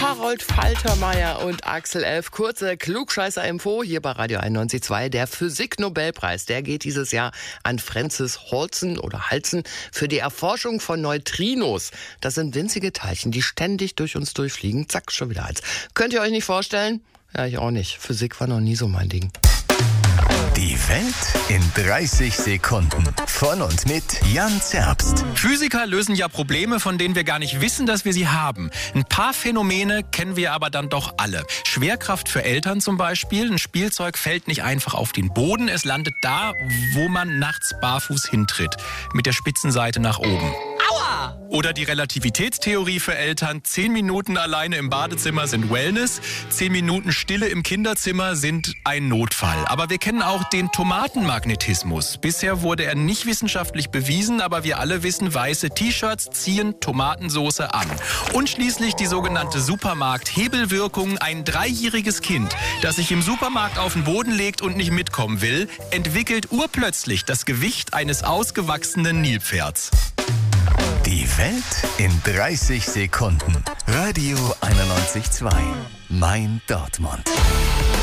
Harold Faltermeier und Axel F. Kurze Klugscheißer-Info hier bei Radio 91.2. Der Physik-Nobelpreis, der geht dieses Jahr an Francis Halsen für die Erforschung von Neutrinos. Das sind winzige Teilchen, die ständig durch uns durchfliegen. Zack, schon wieder eins. Könnt ihr euch nicht vorstellen? Ja, ich auch nicht. Physik war noch nie so mein Ding. Die Welt in 30 Sekunden. Von und mit Jan Zerbst. Physiker lösen ja Probleme, von denen wir gar nicht wissen, dass wir sie haben. Ein paar Phänomene kennen wir aber dann doch alle. Schwerkraft für Eltern zum Beispiel. Ein Spielzeug fällt nicht einfach auf den Boden. Es landet da, wo man nachts barfuß hintritt. Mit der Spitzenseite nach oben. Aua! Oder die Relativitätstheorie für Eltern. 10 Minuten alleine im Badezimmer sind Wellness. 10 Minuten Stille im Kinderzimmer sind ein Notfall. Aber wir kennen auch den Tomatenmagnetismus. Bisher wurde er nicht wissenschaftlich bewiesen, aber wir alle wissen, weiße T-Shirts ziehen Tomatensauce an. Und schließlich die sogenannte Supermarkt-Hebelwirkung. Ein 3-jähriges Kind, das sich im Supermarkt auf den Boden legt und nicht mitkommen will, entwickelt urplötzlich das Gewicht eines ausgewachsenen Nilpferds. Die Welt in 30 Sekunden. Radio 91.2. Mein Dortmund.